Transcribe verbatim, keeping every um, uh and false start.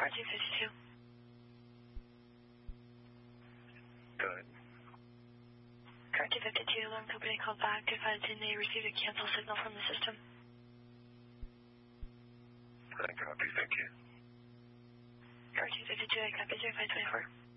two fifty-two. Go ahead. Car two fifty-two, alarm company called back to advising they received a cancel signal from the system. I copy, thank you. Car two fifty-two, I copy zero five two four.